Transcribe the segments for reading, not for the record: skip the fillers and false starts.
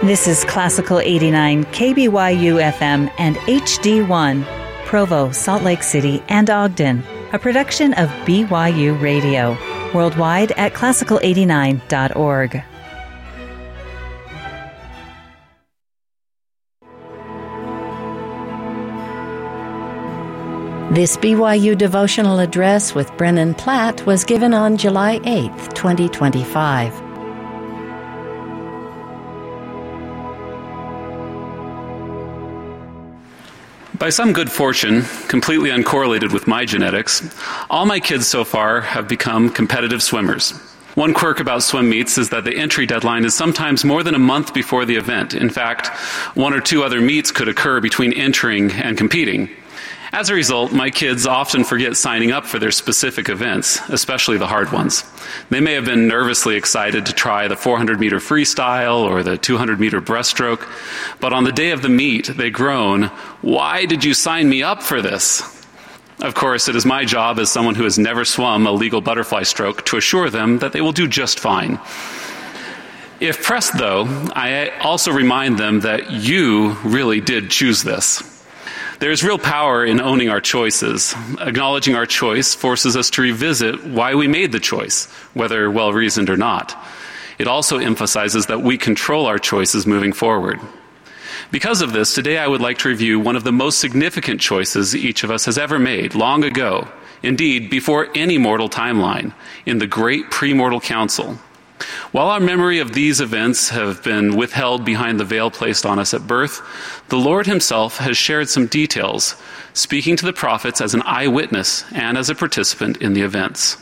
This is Classical 89, KBYU FM and HD1, Provo, Salt Lake City, and Ogden, a production of BYU Radio, worldwide at classical89.org. This BYU devotional address with Brennan Platt was given on July 8th, 2025. By some good fortune, completely uncorrelated with my genetics, all my kids so far have become competitive swimmers. One quirk about swim meets is that the entry deadline is sometimes more than a month before the event. In fact, one or two other meets could occur between entering and competing. As a result, my kids often forget signing up for their specific events, especially the hard ones. They may have been nervously excited to try the 400-meter freestyle or the 200-meter breaststroke, but on the day of the meet, they groan, "Why did you sign me up for this?" Of course, it is my job as someone who has never swum a legal butterfly stroke to assure them that they will do just fine. If pressed, though, I also remind them that you really did choose this. There's real power in owning our choices. Acknowledging our choice forces us to revisit why we made the choice, whether well-reasoned or not. It also emphasizes that we control our choices moving forward. Because of this, today I would like to review one of the most significant choices each of us has ever made, long ago, indeed before any mortal timeline, in the Great Premortal Council. While our memory of these events have been withheld behind the veil placed on us at birth, the Lord himself has shared some details, speaking to the prophets as an eyewitness and as a participant in the events.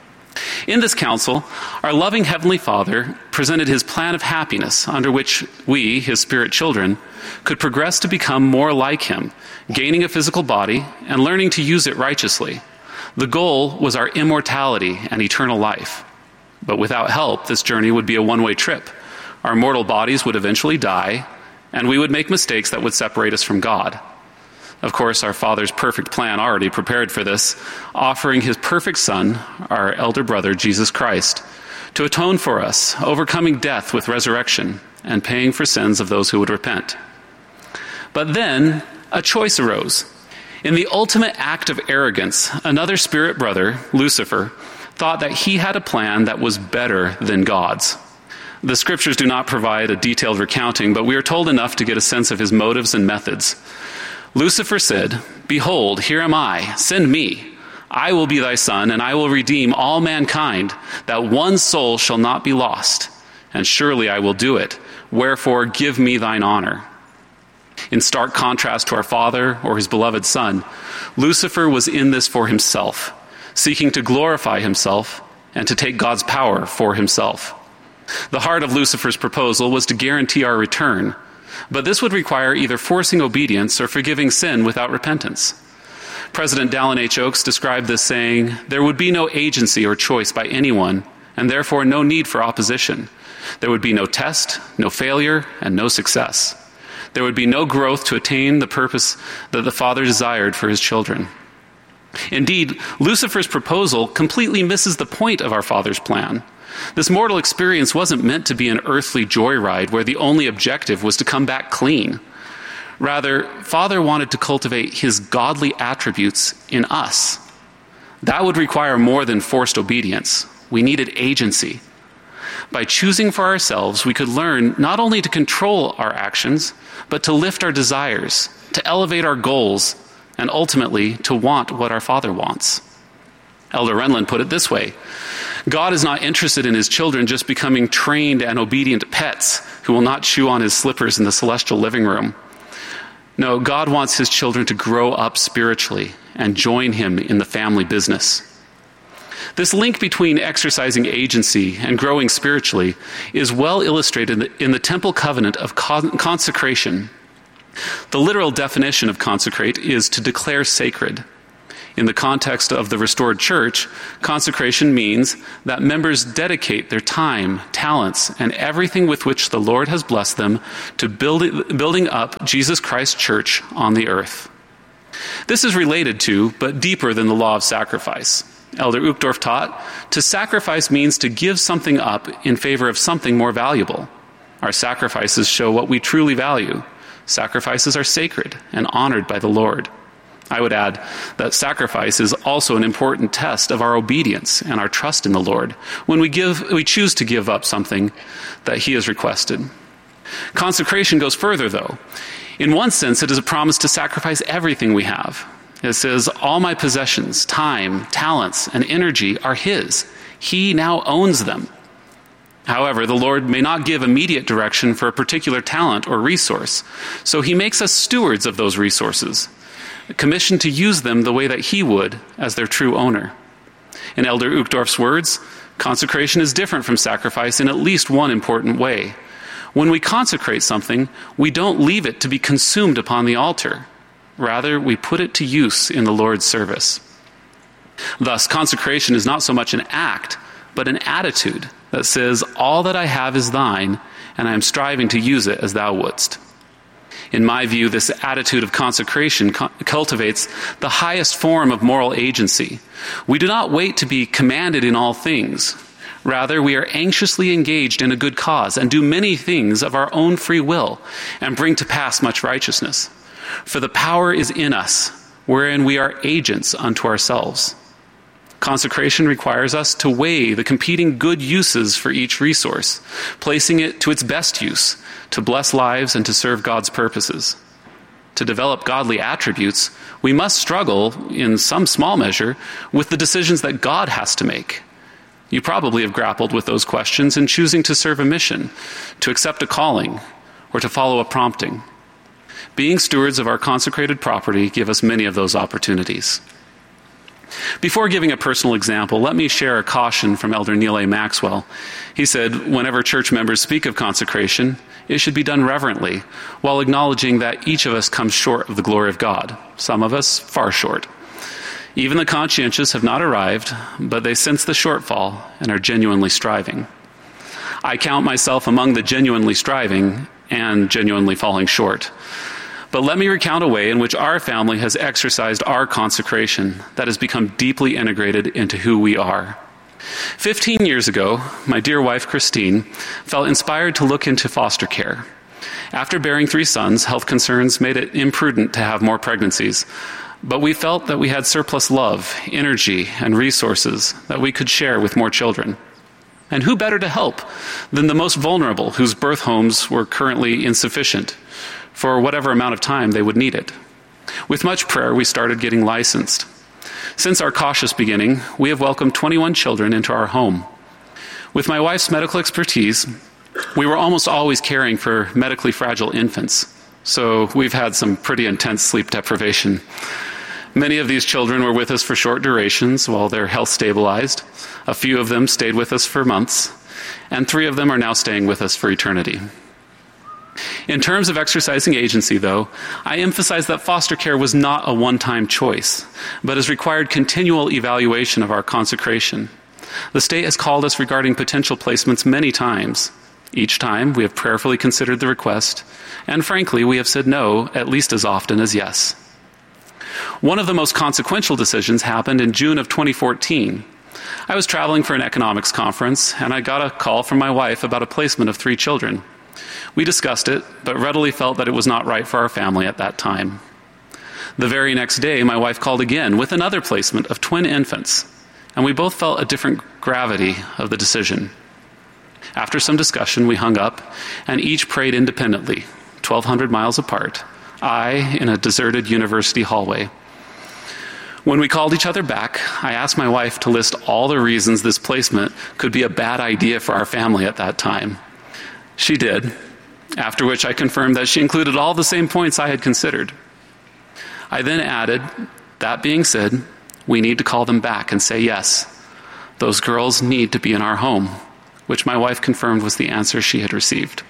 In this council, our loving Heavenly Father presented his plan of happiness under which we, his spirit children, could progress to become more like him, gaining a physical body and learning to use it righteously. The goal was our immortality and eternal life. But without help, this journey would be a one-way trip. Our mortal bodies would eventually die, and we would make mistakes that would separate us from God. Of course, our Father's perfect plan already prepared for this, offering his perfect Son, our elder brother, Jesus Christ, to atone for us, overcoming death with resurrection, and paying for sins of those who would repent. But then, a choice arose. In the ultimate act of arrogance, another spirit brother, Lucifer, thought that he had a plan that was better than God's. The scriptures do not provide a detailed recounting, but we are told enough to get a sense of his motives and methods. Lucifer said, "Behold, here am I, send me. I will be thy son, and I will redeem all mankind, that one soul shall not be lost. And surely I will do it. Wherefore give me thine honor." In stark contrast to our Father or his beloved Son, Lucifer was in this for himself, seeking to glorify himself and to take God's power for himself. The heart of Lucifer's proposal was to guarantee our return, but this would require either forcing obedience or forgiving sin without repentance. President Dallin H. Oaks described this saying, "There would be no agency or choice by anyone, and therefore no need for opposition. There would be no test, no failure, and no success. There would be no growth to attain the purpose that the Father desired for his children." Indeed, Lucifer's proposal completely misses the point of our Father's plan. This mortal experience wasn't meant to be an earthly joyride where the only objective was to come back clean. Rather, Father wanted to cultivate his godly attributes in us. That would require more than forced obedience. We needed agency. By choosing for ourselves, we could learn not only to control our actions, but to lift our desires, to elevate our goals, and ultimately to want what our Father wants. Elder Renlund put it this way: God is not interested in his children just becoming trained and obedient pets who will not chew on his slippers in the celestial living room. No, God wants his children to grow up spiritually and join him in the family business. This link between exercising agency and growing spiritually is well illustrated in the temple covenant of consecration. The literal definition of consecrate is to declare sacred. In the context of the restored church, consecration means that members dedicate their time, talents, and everything with which the Lord has blessed them to building up Jesus Christ's church on the earth. This is related to, but deeper than the law of sacrifice. Elder Uchtdorf taught, to sacrifice means to give something up in favor of something more valuable. Our sacrifices show what we truly value. Sacrifices are sacred and honored by the Lord. I would add that sacrifice is also an important test of our obedience and our trust in the Lord when we choose to give up something that He has requested. Consecration goes further, though. In one sense, it is a promise to sacrifice everything we have. It says, all my possessions, time, talents, and energy are His. He now owns them. However, the Lord may not give immediate direction for a particular talent or resource, so He makes us stewards of those resources, commissioned to use them the way that He would as their true owner. In Elder Uchtdorf's words, consecration is different from sacrifice in at least one important way. When we consecrate something, we don't leave it to be consumed upon the altar. Rather, we put it to use in the Lord's service. Thus, consecration is not so much an act, but an attitude that says, all that I have is thine, and I am striving to use it as thou wouldst. In my view, this attitude of consecration cultivates the highest form of moral agency. We do not wait to be commanded in all things. Rather, we are anxiously engaged in a good cause and do many things of our own free will and bring to pass much righteousness. For the power is in us, wherein we are agents unto ourselves. Consecration requires us to weigh the competing good uses for each resource, placing it to its best use, to bless lives and to serve God's purposes. To develop godly attributes, we must struggle, in some small measure, with the decisions that God has to make. You probably have grappled with those questions in choosing to serve a mission, to accept a calling, or to follow a prompting. Being stewards of our consecrated property give us many of those opportunities. Before giving a personal example, let me share a caution from Elder Neal A. Maxwell. He said, whenever church members speak of consecration, it should be done reverently, while acknowledging that each of us comes short of the glory of God, some of us far short. Even the conscientious have not arrived, but they sense the shortfall and are genuinely striving. I count myself among the genuinely striving and genuinely falling short. But let me recount a way in which our family has exercised our consecration that has become deeply integrated into who we are. 15 years ago, my dear wife, Christine, felt inspired to look into foster care. After bearing 3 sons, health concerns made it imprudent to have more pregnancies, but we felt that we had surplus love, energy, and resources that we could share with more children. And who better to help than the most vulnerable whose birth homes were currently insufficient for whatever amount of time they would need it. With much prayer, we started getting licensed. Since our cautious beginning, we have welcomed 21 children into our home. With my wife's medical expertise, we were almost always caring for medically fragile infants, so we've had some pretty intense sleep deprivation. Many of these children were with us for short durations while their health stabilized. A few of them stayed with us for months, and 3 of them are now staying with us for eternity. In terms of exercising agency, though, I emphasize that foster care was not a one-time choice, but has required continual evaluation of our consecration. The state has called us regarding potential placements many times. Each time, we have prayerfully considered the request, and frankly, we have said no at least as often as yes. One of the most consequential decisions happened in June of 2014. I was traveling for an economics conference, and I got a call from my wife about a placement of 3 children. We discussed it, but readily felt that it was not right for our family at that time. The very next day, my wife called again with another placement of twin infants, and we both felt a different gravity of the decision. After some discussion, we hung up, and each prayed independently, 1,200 miles apart, I in a deserted university hallway. When we called each other back, I asked my wife to list all the reasons this placement could be a bad idea for our family at that time. She did, after which I confirmed that she included all the same points I had considered. I then added, that being said, we need to call them back and say yes. Those girls need to be in our home, which my wife confirmed was the answer she had received.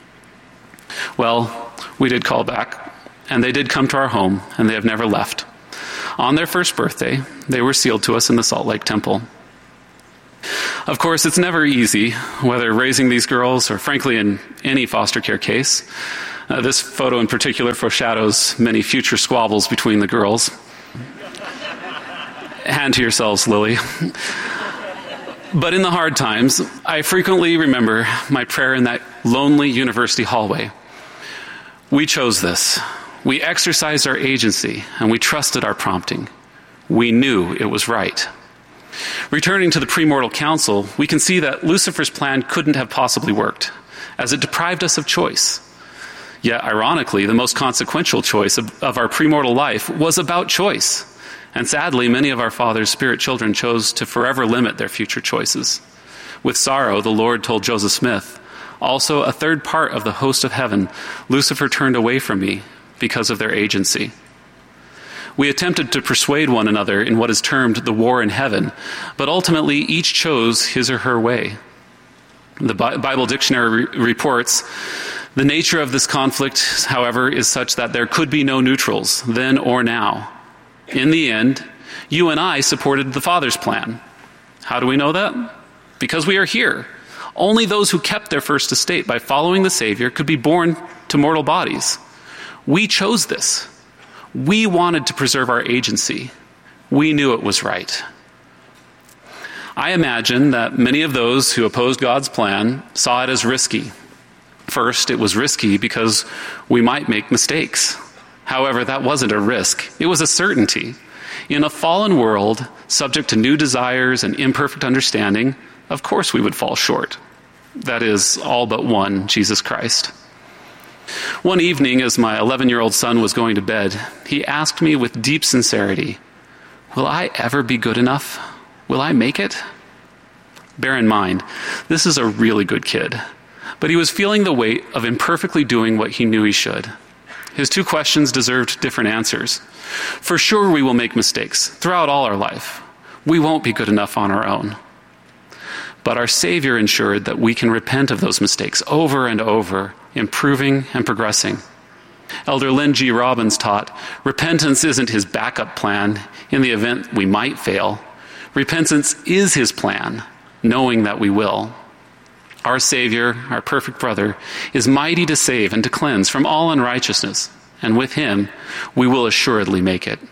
Well, we did call back, and they did come to our home, and they have never left. On their first birthday, they were sealed to us in the Salt Lake Temple. Of course, it's never easy, whether raising these girls or frankly in any foster care case. This photo in particular foreshadows many future squabbles between the girls. Hand to yourselves, Lily. But in the hard times, I frequently remember my prayer in that lonely university hallway. We chose this. We exercised our agency, and we trusted our prompting. We knew it was right. Returning to the premortal council, we can see that Lucifer's plan couldn't have possibly worked, as it deprived us of choice. Yet, ironically, the most consequential choice of our premortal life was about choice. And sadly, many of our Father's spirit children chose to forever limit their future choices. With sorrow, the Lord told Joseph Smith, "Also, a third part of the host of heaven, Lucifer turned away from me because of their agency." We attempted to persuade one another in what is termed the war in heaven, but ultimately each chose his or her way. The Bible Dictionary reports, the nature of this conflict, however, is such that there could be no neutrals, then or now. In the end, you and I supported the Father's plan. How do we know that? Because we are here. Only those who kept their first estate by following the Savior could be born to mortal bodies. We chose this. We wanted to preserve our agency. We knew it was right. I imagine that many of those who opposed God's plan saw it as risky. First, it was risky because we might make mistakes. However, that wasn't a risk. It was a certainty. In a fallen world, subject to new desires and imperfect understanding, of course we would fall short. That is, all but one, Jesus Christ. One evening, as my 11-year-old son was going to bed, he asked me with deep sincerity, "Will I ever be good enough? Will I make it?" Bear in mind, this is a really good kid, but he was feeling the weight of imperfectly doing what he knew he should. His two questions deserved different answers. For sure we will make mistakes throughout all our life. We won't be good enough on our own. But our Savior ensured that we can repent of those mistakes over and over, improving and progressing. Elder Lynn G. Robbins taught, repentance isn't his backup plan in the event we might fail. Repentance is his plan, knowing that we will. Our Savior, our perfect brother, is mighty to save and to cleanse from all unrighteousness, and with him, we will assuredly make it.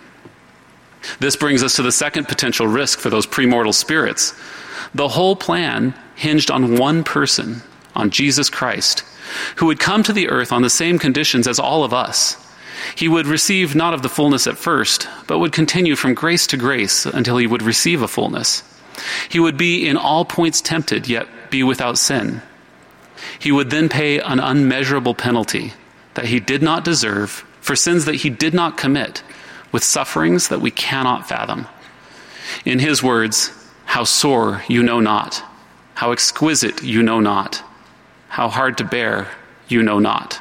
This brings us to the second potential risk for those premortal spirits. The whole plan hinged on one person, on Jesus Christ, who would come to the earth on the same conditions as all of us. He would receive not of the fullness at first, but would continue from grace to grace until he would receive a fullness. He would be in all points tempted, yet be without sin. He would then pay an unmeasurable penalty that he did not deserve for sins that he did not commit, with sufferings that we cannot fathom. In his words, "How sore you know not, how exquisite you know not, how hard to bear you know not."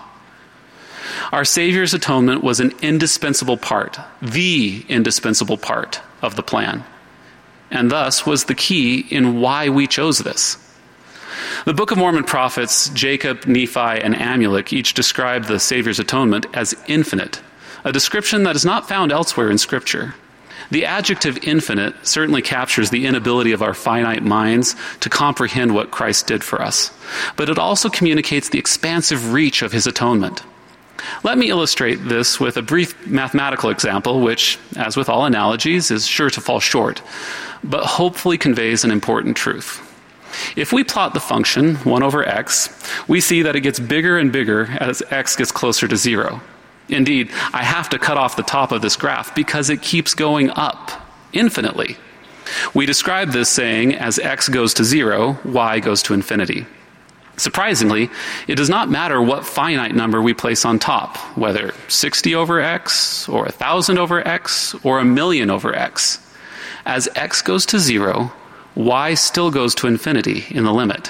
Our Savior's atonement was an indispensable part, the indispensable part of the plan, and thus was the key in why we chose this. The Book of Mormon prophets, Jacob, Nephi, and Amulek, each describe the Savior's atonement as infinite, a description that is not found elsewhere in Scripture. The adjective infinite certainly captures the inability of our finite minds to comprehend what Christ did for us, but it also communicates the expansive reach of his atonement. Let me illustrate this with a brief mathematical example, which, as with all analogies, is sure to fall short, but hopefully conveys an important truth. If we plot the function 1 over x, we see that it gets bigger and bigger as x gets closer to 0. Indeed, I have to cut off the top of this graph because it keeps going up infinitely. We describe this saying as x goes to 0, y goes to infinity. Surprisingly, it does not matter what finite number we place on top, whether 60 over x, or 1,000 over x, or 1,000,000 over x. As x goes to 0, y still goes to infinity in the limit.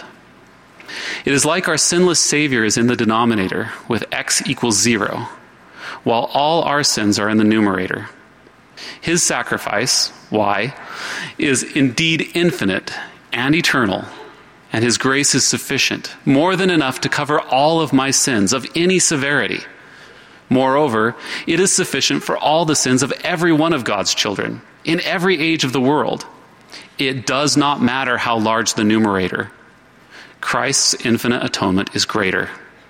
It is like our sinless Savior is in the denominator, with x equals 0, while all our sins are in the numerator. His sacrifice, y, is indeed infinite and eternal, and his grace is sufficient, more than enough to cover all of my sins of any severity. Moreover, it is sufficient for all the sins of every one of God's children, in every age of the world. It does not matter how large the numerator. Christ's infinite atonement is greater.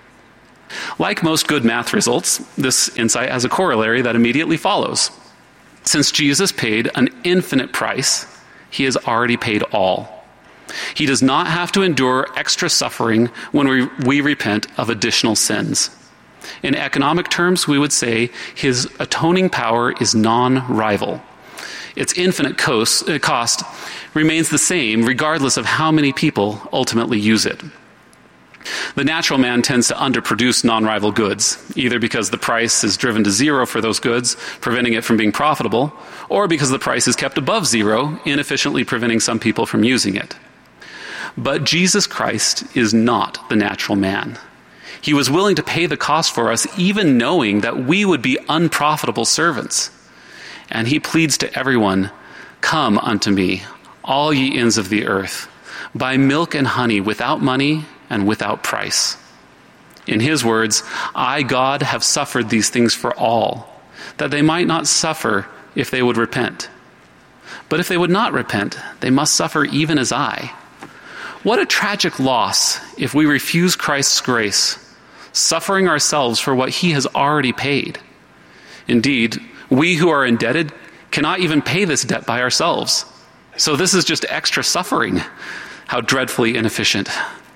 Like most good math results, this insight has a corollary that immediately follows. Since Jesus paid an infinite price, he has already paid all. He does not have to endure extra suffering when we repent of additional sins. In economic terms, we would say his atoning power is non-rival. Its infinite cost remains the same regardless of how many people ultimately use it. The natural man tends to underproduce non-rival goods, either because the price is driven to zero for those goods, preventing it from being profitable, or because the price is kept above zero, inefficiently preventing some people from using it. But Jesus Christ is not the natural man. He was willing to pay the cost for us, even knowing that we would be unprofitable servants. And he pleads to everyone, "Come unto me, all ye ends of the earth, buy milk and honey without money and without price." In his words, "I, God, have suffered these things for all, that they might not suffer if they would repent. But if they would not repent, they must suffer even as I." What a tragic loss if we refuse Christ's grace, suffering ourselves for what he has already paid. Indeed, we who are indebted cannot even pay this debt by ourselves. So this is just extra suffering. How dreadfully inefficient.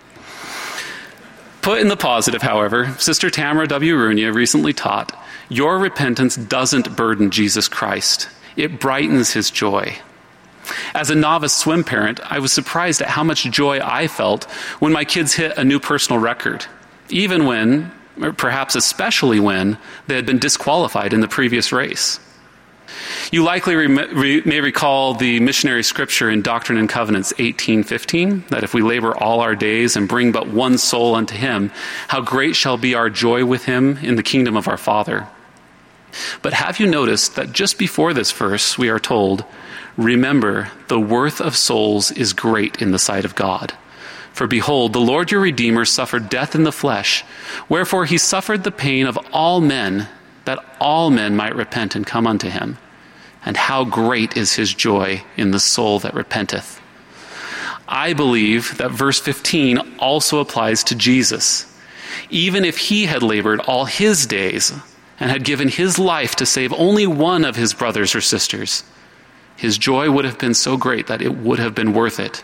Put in the positive, however, Sister Tamara W. Runia recently taught, your repentance doesn't burden Jesus Christ. It brightens his joy. As a novice swim parent, I was surprised at how much joy I felt when my kids hit a new personal record, even when, or perhaps especially when, they had been disqualified in the previous race. You likely may recall the missionary scripture in Doctrine and Covenants 18:15, that if we labor all our days and bring but one soul unto him, how great shall be our joy with him in the kingdom of our Father. But have you noticed that just before this verse we are told, remember, the worth of souls is great in the sight of God. For behold, the Lord your Redeemer suffered death in the flesh, wherefore he suffered the pain of all men, that all men might repent and come unto him. And how great is his joy in the soul that repenteth. I believe that verse 15 also applies to Jesus. Even if he had labored all his days and had given his life to save only one of his brothers or sisters, his joy would have been so great that it would have been worth it.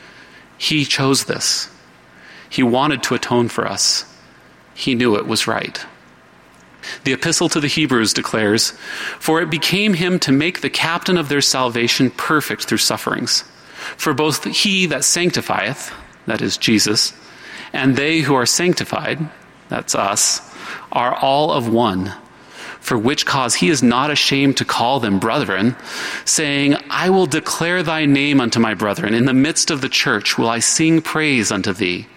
He chose this. He wanted to atone for us. He knew it was right. The Epistle to the Hebrews declares, "For it became him to make the captain of their salvation perfect through sufferings. For both he that sanctifieth," that is Jesus, "and they who are sanctified," that's us, "are all of one. For which cause he is not ashamed to call them brethren, saying, I will declare thy name unto my brethren. In the midst of the church will I sing praise unto thee."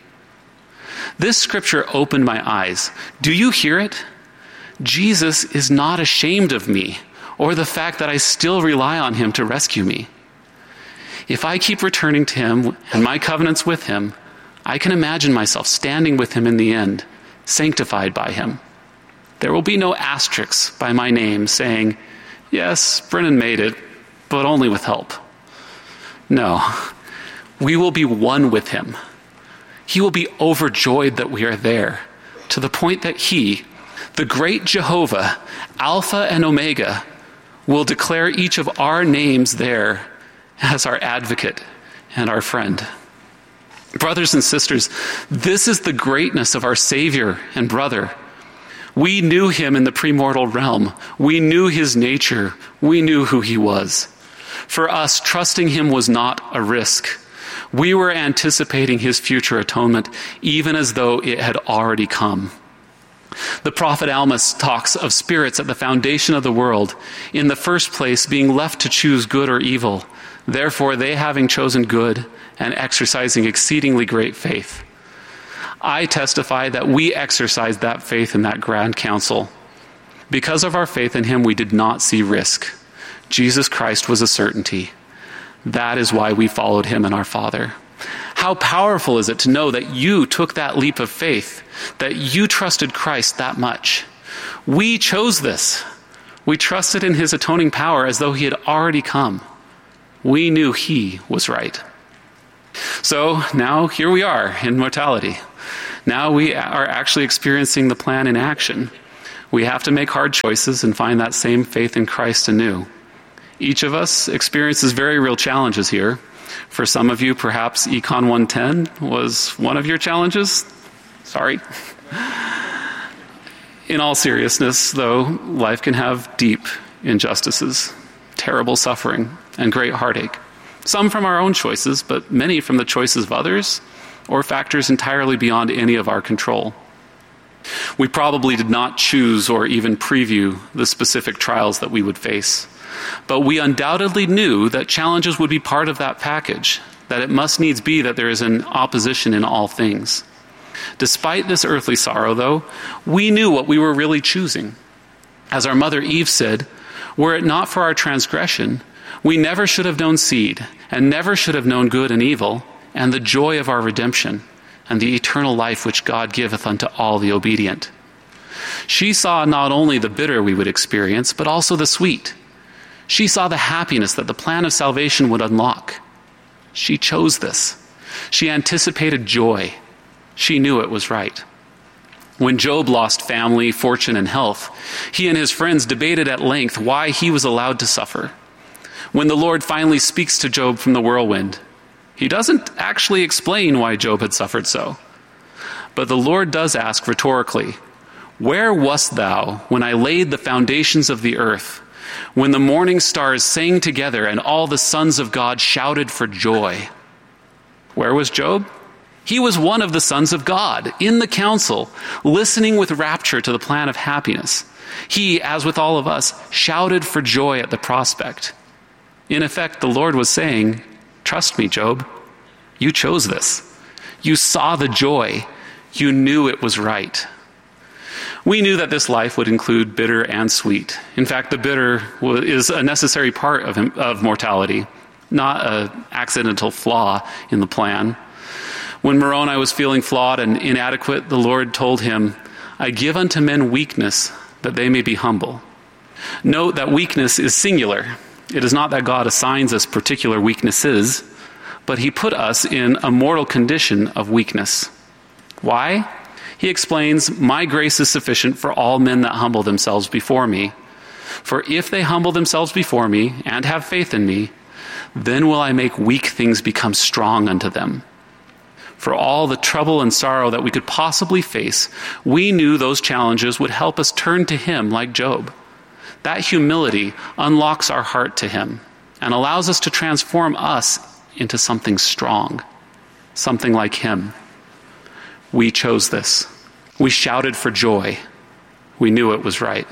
This scripture opened my eyes. Do you hear it? Jesus is not ashamed of me or the fact that I still rely on him to rescue me. If I keep returning to him and my covenants with him, I can imagine myself standing with him in the end, sanctified by him. There will be no asterisks by my name saying, yes, Brennan made it, but only with help. No, we will be one with him. He will be overjoyed that we are there, to the point that he, the great Jehovah, Alpha and Omega, will declare each of our names there as our advocate and our friend. Brothers and sisters, this is the greatness of our Savior and brother. We knew him in the premortal realm. We knew his nature. We knew who he was. For us, trusting him was not a risk. We were anticipating his future atonement, even as though it had already come. The prophet Amos talks of spirits at the foundation of the world, in the first place being left to choose good or evil. Therefore, they having chosen good and exercising exceedingly great faith. I testify that we exercised that faith in that grand council. Because of our faith in him, we did not see risk. Jesus Christ was a certainty. That is why we followed him and our Father. How powerful is it to know that you took that leap of faith, that you trusted Christ that much? We chose this. We trusted in his atoning power as though he had already come. We knew he was right. So now here we are in mortality. Now we are actually experiencing the plan in action. We have to make hard choices and find that same faith in Christ anew. Each of us experiences very real challenges here. For some of you, perhaps Econ 110 was one of your challenges. Sorry. In all seriousness, though, life can have deep injustices, terrible suffering, and great heartache. Some from our own choices, but many from the choices of others, or factors entirely beyond any of our control. We probably did not choose or even preview the specific trials that we would face, but we undoubtedly knew that challenges would be part of that package, that it must needs be that there is an opposition in all things. Despite this earthly sorrow, though, we knew what we were really choosing. As our mother Eve said, were it not for our transgression, we never should have known seed, and never should have known good and evil, and the joy of our redemption, and the eternal life which God giveth unto all the obedient. She saw not only the bitter we would experience, but also the sweet. She saw the happiness that the plan of salvation would unlock. She chose this. She anticipated joy. She knew it was right. When Job lost family, fortune, and health, he and his friends debated at length why he was allowed to suffer. When the Lord finally speaks to Job from the whirlwind, he doesn't actually explain why Job had suffered so. But the Lord does ask rhetorically, "Where wast thou when I laid the foundations of the earth, when the morning stars sang together and all the sons of God shouted for joy?" Where was Job? He was one of the sons of God, in the council, listening with rapture to the plan of happiness. He, as with all of us, shouted for joy at the prospect. In effect, the Lord was saying, "Trust me, Job. You chose this. You saw the joy. You knew it was right." We knew that this life would include bitter and sweet. In fact, the bitter is a necessary part of mortality, not an accidental flaw in the plan. When Moroni was feeling flawed and inadequate, the Lord told him, "I give unto men weakness, that they may be humble." Note that weakness is singular. It is not that God assigns us particular weaknesses, but he put us in a mortal condition of weakness. Why? He explains, "My grace is sufficient for all men that humble themselves before me. For if they humble themselves before me and have faith in me, then will I make weak things become strong unto them." For all the trouble and sorrow that we could possibly face, we knew those challenges would help us turn to him like Job. That humility unlocks our heart to him and allows us to transform us into something strong, something like him. We chose this. We shouted for joy. We knew it was right.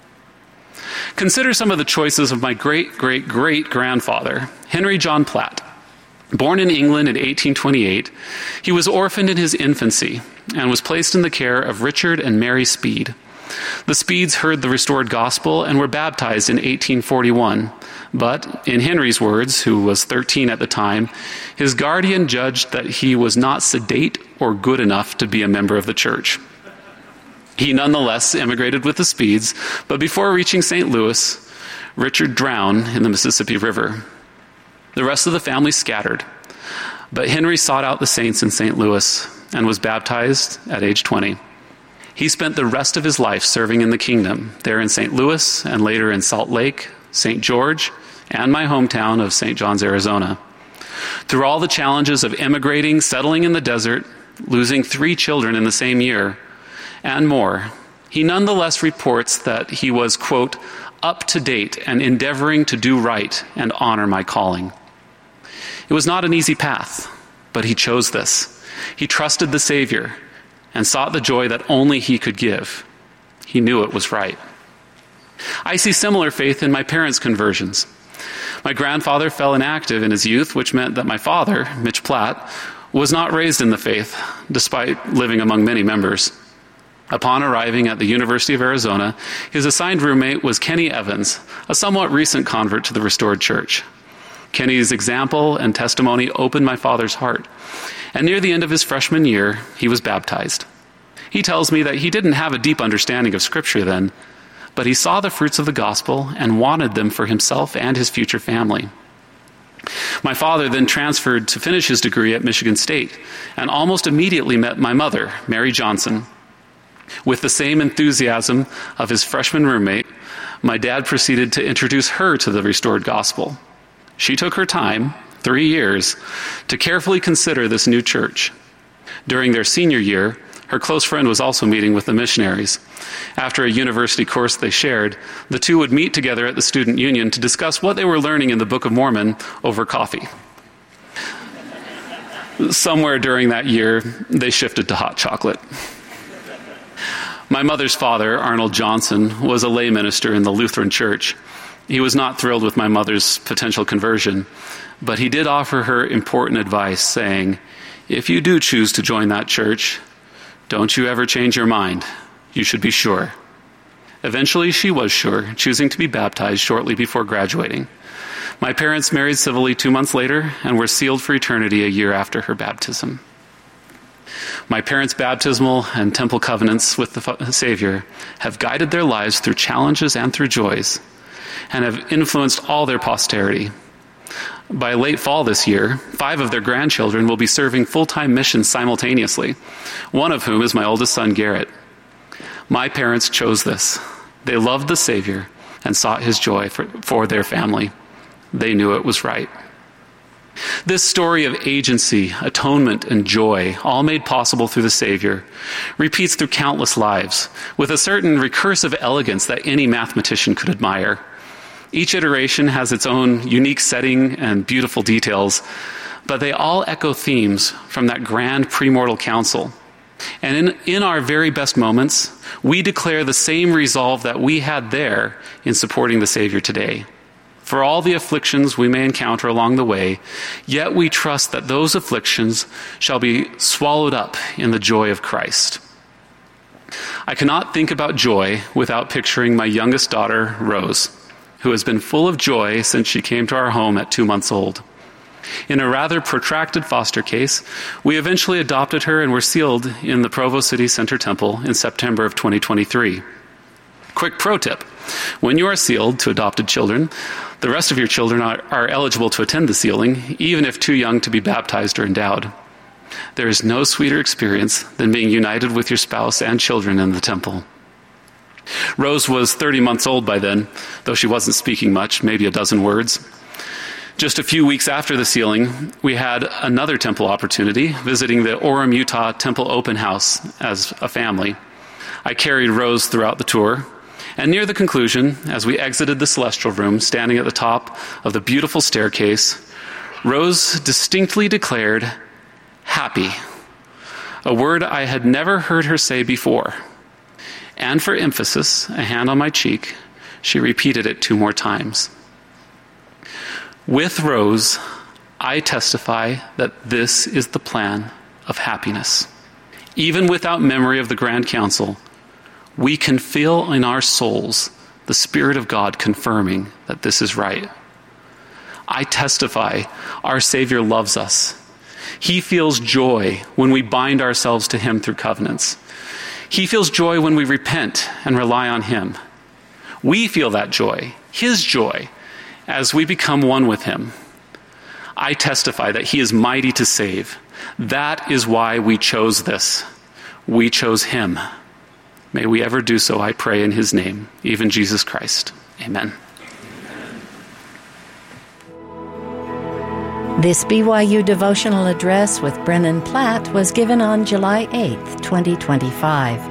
Consider some of the choices of my great-great-great-grandfather, Henry John Platt. Born in England in 1828, he was orphaned in his infancy and was placed in the care of Richard and Mary Speed. The Speeds heard the restored gospel and were baptized in 1841. But, in Henry's words, who was 13 at the time, his guardian judged that he was not sedate or good enough to be a member of the church. He nonetheless emigrated with the Speeds, but before reaching St. Louis, Richard drowned in the Mississippi River. The rest of the family scattered, but Henry sought out the saints in St. Louis and was baptized at age 20. He spent the rest of his life serving in the kingdom, there in St. Louis and later in Salt Lake, St. George, and my hometown of St. John's, Arizona. Through all the challenges of emigrating, settling in the desert, losing 3 children in the same year, and more, he nonetheless reports that he was, quote, "up to date and endeavoring to do right and honor my calling." It was not an easy path, but he chose this. He trusted the Savior and sought the joy that only he could give. He knew it was right. I see similar faith in my parents' conversions. My grandfather fell inactive in his youth, which meant that my father, Mitch Platt, was not raised in the faith, despite living among many members. Upon arriving at the University of Arizona, his assigned roommate was Kenny Evans, a somewhat recent convert to the Restored Church. Kenny's example and testimony opened my father's heart, and near the end of his freshman year, he was baptized. He tells me that he didn't have a deep understanding of Scripture then, but he saw the fruits of the gospel and wanted them for himself and his future family. My father then transferred to finish his degree at Michigan State and almost immediately met my mother, Mary Johnson. With the same enthusiasm of his freshman roommate, my dad proceeded to introduce her to the restored gospel. She took her time, 3 years, to carefully consider this new church. During their senior year, her close friend was also meeting with the missionaries. After a university course they shared, the two would meet together at the student union to discuss what they were learning in the Book of Mormon over coffee. Somewhere during that year, they shifted to hot chocolate. My mother's father, Arnold Johnson, was a lay minister in the Lutheran Church. He was not thrilled with my mother's potential conversion, but he did offer her important advice, saying, "If you do choose to join that church, don't you ever change your mind. You should be sure." Eventually, she was sure, choosing to be baptized shortly before graduating. My parents married civilly 2 months later and were sealed for eternity a year after her baptism. My parents' baptismal and temple covenants with the Savior have guided their lives through challenges and through joys, and have influenced all their posterity. By late fall this year, 5 of their grandchildren will be serving full-time missions simultaneously, one of whom is my oldest son, Garrett. My parents chose this. They loved the Savior and sought his joy for their family. They knew it was right. This story of agency, atonement, and joy, all made possible through the Savior, repeats through countless lives, with a certain recursive elegance that any mathematician could admire. Each iteration has its own unique setting and beautiful details, but they all echo themes from that grand premortal council. And in our very best moments, we declare the same resolve that we had there in supporting the Savior today. For all the afflictions we may encounter along the way, yet we trust that those afflictions shall be swallowed up in the joy of Christ. I cannot think about joy without picturing my youngest daughter, Rose, who has been full of joy since she came to our home at 2 months old. In a rather protracted foster case, we eventually adopted her and were sealed in the Provo City Center Temple in September of 2023. Quick pro tip: when you are sealed to adopted children, the rest of your children are eligible to attend the sealing, even if too young to be baptized or endowed. There is no sweeter experience than being united with your spouse and children in the temple. Rose was 30 months old by then, though she wasn't speaking much, maybe a dozen words. Just a few weeks after the sealing, we had another temple opportunity, visiting the Orem, Utah Temple Open House as a family. I carried Rose throughout the tour, and near the conclusion, as we exited the celestial room, standing at the top of the beautiful staircase, Rose distinctly declared, "Happy," a word I had never heard her say before. And for emphasis, a hand on my cheek, she repeated it 2 more times. With Rose, I testify that this is the plan of happiness. Even without memory of the Grand Council, we can feel in our souls the Spirit of God confirming that this is right. I testify our Savior loves us. He feels joy when we bind ourselves to him through covenants. He feels joy when we repent and rely on him. We feel that joy, his joy, as we become one with him. I testify that he is mighty to save. That is why we chose this. We chose him. May we ever do so, I pray in his name, even Jesus Christ. Amen. This BYU devotional address with Brennan Platt was given on July 8, 2025.